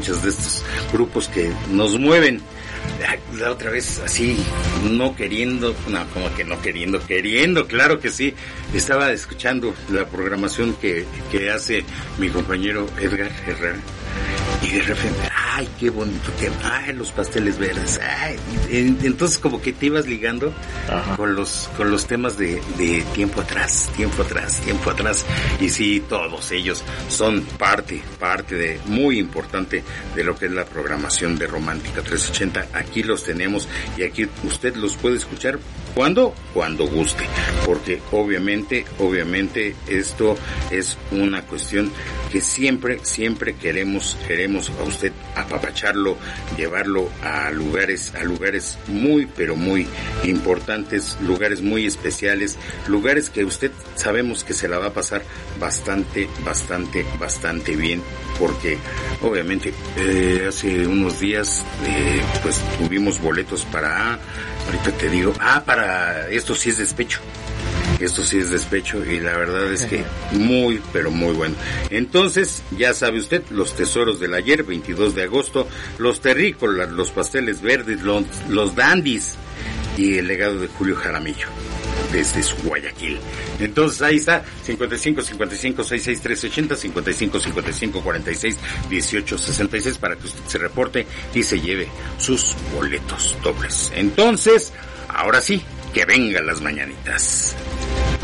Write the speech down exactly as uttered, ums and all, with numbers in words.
muchos de estos grupos que nos mueven. La otra vez así, no queriendo, no, como que no queriendo, queriendo, claro que sí. Estaba escuchando la programación que, que hace mi compañero Edgar Herrera. Y de repente, ay, qué bonito tema, ay, los pasteles verdes, ay, entonces como que te ibas ligando Ajá. con los con los temas de, de tiempo atrás, tiempo atrás, tiempo atrás, y sí, todos ellos son parte, parte de, muy importante de lo que es la programación de Romántica trescientos ochenta, aquí los tenemos, y aquí usted los puede escuchar, ¿cuándo? Cuando guste, porque obviamente, obviamente, esto es una cuestión que siempre, siempre queremos, queremos a usted apapacharlo, llevarlo a lugares, a lugares muy, pero muy importantes, lugares muy especiales, lugares que usted sabemos que se la va a pasar bastante, bastante, bastante bien, porque obviamente eh, hace unos días eh, pues tuvimos boletos para, ahorita te digo, ah, para esto sí es despecho. Esto sí es despecho y la verdad es que muy, pero muy bueno. Entonces, ya sabe usted, los tesoros del ayer, veintidós de agosto, los terrícolas, los pasteles verdes, los, los dandis y el legado de Julio Jaramillo desde su Guayaquil. Entonces ahí está, cincuenta y cinco, cincuenta y cinco, sesenta y seis, trece ochenta, cincuenta y cinco, cincuenta y cinco, cuarenta y seis, dieciocho, sesenta y seis para que usted se reporte y se lleve sus boletos dobles. Entonces, ahora sí, que vengan las mañanitas.